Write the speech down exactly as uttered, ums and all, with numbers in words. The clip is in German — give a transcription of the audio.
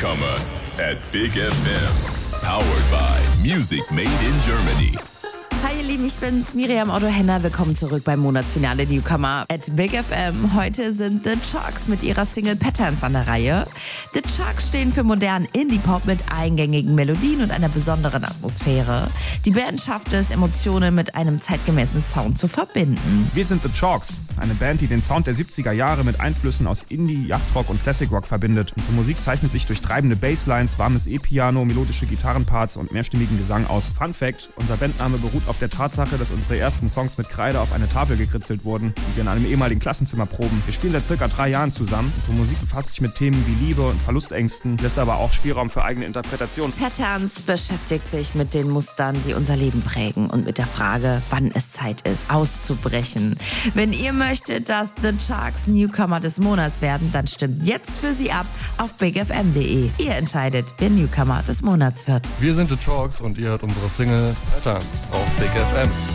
Newcomer at Big F M. Powered by Music Made in Germany. Hi ihr Lieben, ich bin's, Miriam Otto-Henner. Willkommen zurück beim Monatsfinale Newcomer at Big F M. Heute sind The Chalks mit ihrer Single Patterns an der Reihe. The Chalks stehen für modernen Indie-Pop mit eingängigen Melodien und einer besonderen Atmosphäre. Die Band schafft es, Emotionen mit einem zeitgemäßen Sound zu verbinden. Wir sind The Chalks, eine Band, die den Sound der siebziger Jahre mit Einflüssen aus Indie, Yachtrock und Classic Rock verbindet. Unsere Musik zeichnet sich durch treibende Basslines, warmes E-Piano, melodische Gitarrenparts und mehrstimmigen Gesang aus. Fun Fact: Unser Bandname beruht auf der Tatsache, dass unsere ersten Songs mit Kreide auf eine Tafel gekritzelt wurden, die wir in einem ehemaligen Klassenzimmer proben. Wir spielen seit circa drei Jahren zusammen. Unsere Musik befasst sich mit Themen wie Liebe und Verlustängsten, lässt aber auch Spielraum für eigene Interpretationen. Patterns beschäftigt sich mit den Mustern, die unser Leben prägen und mit der Frage, wann es Zeit ist, auszubrechen. Wenn ihr möchtet, dass The Chalks Newcomer des Monats werden, dann stimmt jetzt für sie ab auf big f m punkt d e. Ihr entscheidet, wer Newcomer des Monats wird. Wir sind The Chalks und ihr hört unsere Single Patterns auf Big F M.